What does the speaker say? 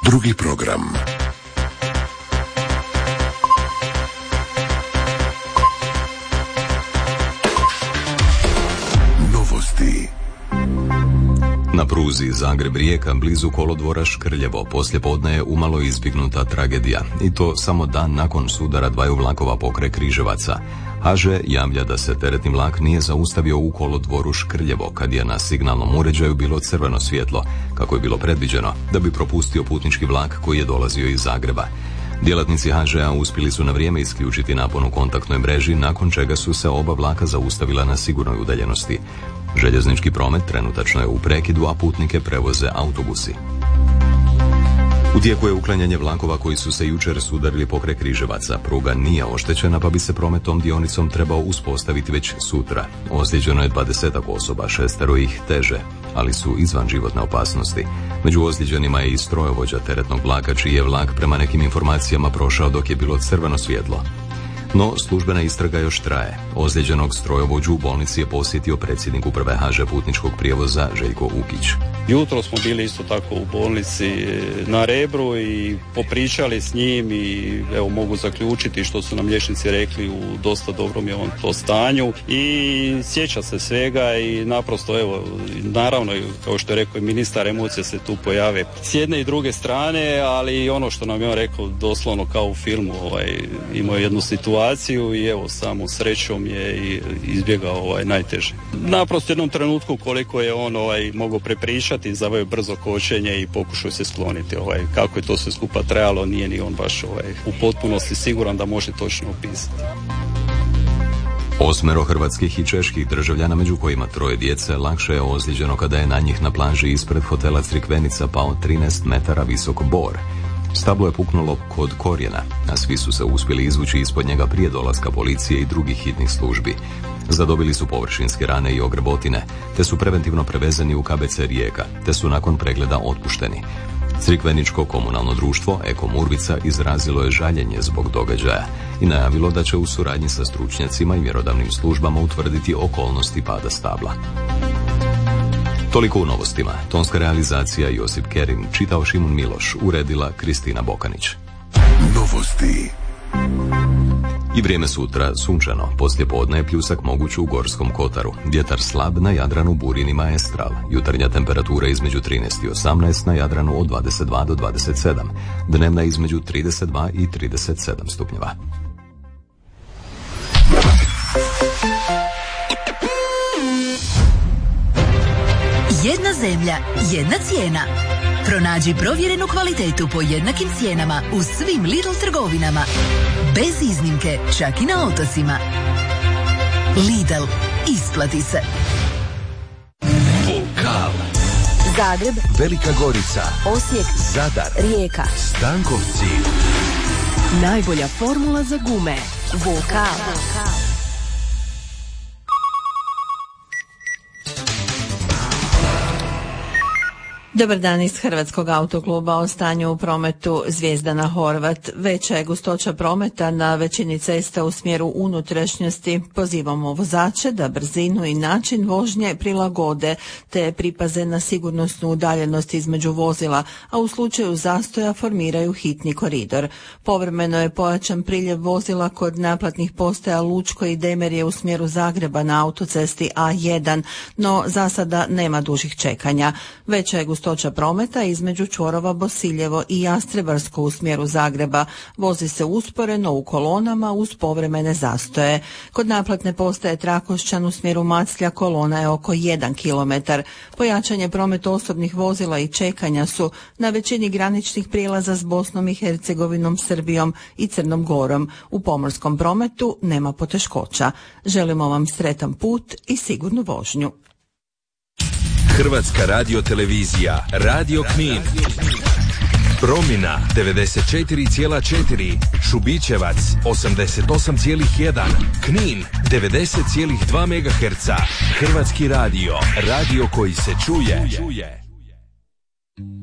Drugi program. Novosti. Na pruzi Zagreb-Rijeka blizu kolodvora Škrljevo poslijepodne je umalo izbjegnuta tragedija i to samo dan nakon sudara dvaju vlakova pokraj Križevaca. HŽ javlja da se teretni vlak nije zaustavio u kolodvoru Škrljevo kad je na signalnom uređaju bilo crveno svjetlo, kako je bilo predviđeno, da bi propustio putnički vlak koji je dolazio iz Zagreba. Djelatnici HŽ-a uspjeli su na vrijeme isključiti napon u kontaktnoj mreži, nakon čega su se oba vlaka zaustavila na sigurnoj udaljenosti. Željeznički promet trenutačno je u prekidu, a putnike prevoze autobusi. U tijeku je uklanjanje vlakova koji su se jučer sudarili pokraj Križevaca. Pruga nije oštećena, pa bi se promet tom dionicom trebao uspostaviti već sutra. Ozlijeđeno je 20 osoba, 6 ih teže, ali su izvan životne opasnosti. Među ozlijeđenima je i strojovođa teretnog vlaka, čiji je vlak prema nekim informacijama prošao dok je bilo crveno svjetlo. No, službena istraga još traje. Ozlijeđenog strojovođu u bolnici je posjetio predsjednik uprave HŽ putničkog prijevoza Željko Ukić. Jutro smo bili isto tako u bolnici na Rebru i popričali s njim i evo mogu zaključiti što su nam liječnici rekli, u dosta dobrom je on to stanju i sjeća se svega i naprosto evo, naravno kao što je rekao i ministar, emocije se tu pojave s jedne i druge strane, ali ono što nam je on rekao doslovno kao u filmu, imao jednu situaciju i evo samo srećom je izbjegao najteže. Naprosto jednom trenutku koliko je on mogao prepričati, zaveo je brzo kočenje i pokušao se skloniti. Kako je to sve skupa trajalo, nije ni on baš u potpunosti siguran da može točno opisati. 8 hrvatskih i čeških državljana, među kojima 3 djece, lakše je ozlijeđeno kada je na njih na plaži ispred hotela Crikvenica pao 13 metara visok bor. Stablo je puknulo kod korijena, a svi su se uspjeli izvući ispod njega prije dolaska policije i drugih hitnih službi. Zadobili su površinske rane i ogrebotine, te su preventivno prevezeni u KBC Rijeka, te su nakon pregleda otpušteni. Crikveničko komunalno društvo Eko Murvica izrazilo je žaljenje zbog događaja i najavilo da će u suradnji sa stručnjacima i mjerodavnim službama utvrditi okolnosti pada stabla. Toliko u novostima. Tonska realizacija Josip Kerim, čitao Šimun Miloš, uredila Kristina Bokanić. Novosti. I vrijeme sutra sunčano, poslijepodne je pljusak moguć u Gorskom kotaru. Vjetar slab, na Jadranu burini maestral. Jutarnja temperatura između 13 i 18, na Jadranu od 22 do 27. Dnevna između 32 i 37 stupnjeva. Jedna zemlja, jedna cijena. Pronađi provjerenu kvalitetu po jednakim cijenama u svim Lidl trgovinama. Bez iznimke, čak i na otocima. Lidl, isplati se. Vokal. Zagreb, Velika Gorica, Osijek, Zadar, Rijeka, Stankovci. najbolja formula za gume. Vokal. Dobar dan iz Hrvatskog autokluba. O stanju u prometu Zvijezdana Horvat. Veća je gustoća prometa na većini cesta u smjeru unutrašnjosti. Pozivamo vozače da brzinu i način vožnje prilagode te pripaze na sigurnosnu udaljenost između vozila, a u slučaju zastoja formiraju hitni koridor. Povremeno je pojačan priljev vozila kod naplatnih postaja Lučko i Demerje u smjeru Zagreba na autocesti A1, no za sada nema dužih čekanja. Veća je gustoća prometa između čvorova Bosiljevo i Jastrebarsko u smjeru Zagreba. Vozi se usporeno u kolonama uz povremene zastoje. Kod naplatne postaje Trakošćan u smjeru Maclja kolona je oko 1 kilometar. Pojačanje prometa osobnih vozila i čekanja su na većini graničnih prijelaza s Bosnom i Hercegovinom, Srbijom i Crnom Gorom. U pomorskom prometu nema poteškoća. Želimo vam sretan put i sigurnu vožnju. Hrvatska radiotelevizija, Radio Knin. Promina 94,4, Šubićevac 88,1, Knin 90,2 MHz. Hrvatski radio, radio koji se čuje.